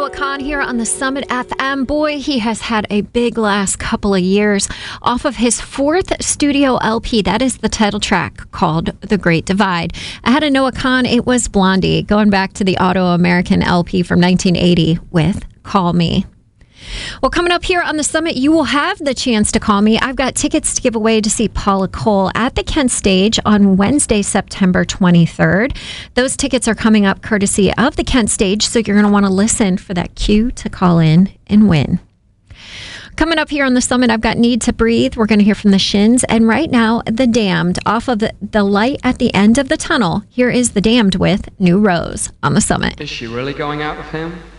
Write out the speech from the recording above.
Noah Kahan here on the Summit FM. Boy, he has had a big last couple of years off of his fourth studio LP. That is the title track called The Great Divide. Ahead of Noah Kahan, it was Blondie, going back to the Auto American LP from 1980 with Call Me. Well, coming up here on the Summit, you will have the chance to call me. I've got tickets to give away to see Paula Cole at the Kent Stage on Wednesday, September 23rd. Those tickets are coming up courtesy of the Kent Stage, so you're going to want to listen for that cue to call in and win. Coming up here on the Summit, I've got Need to Breathe. We're going to hear from the Shins. And right now, The Damned, off of the light at the end of the tunnel. Here is The Damned with New Rose on the Summit. Is she really going out with him?